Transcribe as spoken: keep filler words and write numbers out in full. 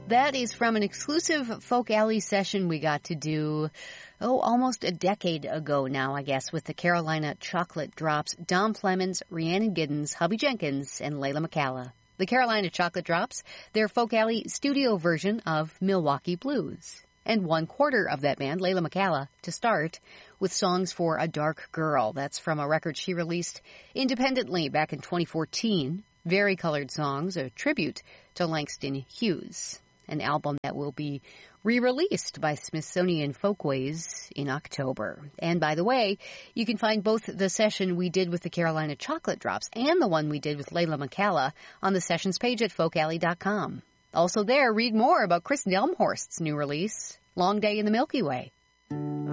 That is from an exclusive Folk Alley session we got to do, oh, almost a decade ago now, I guess, with the Carolina Chocolate Drops, Dom Flemons, Rhiannon Giddens, Hubby Jenkins, and Layla McCalla. The Carolina Chocolate Drops, their Folk Alley studio version of Milwaukee Blues. And one quarter of that band, Layla McCalla, to start, with Songs for a Dark Girl. That's from a record she released independently back in twenty fourteen. Very Colored Songs, a tribute to Langston Hughes, an album that will be re-released by Smithsonian Folkways in October. And by the way, you can find both the session we did with the Carolina Chocolate Drops and the one we did with Layla McCalla on the sessions page at folk alley dot com. Also there, read more about Chris Delmhorst's new release, Long Day in the Milky Way.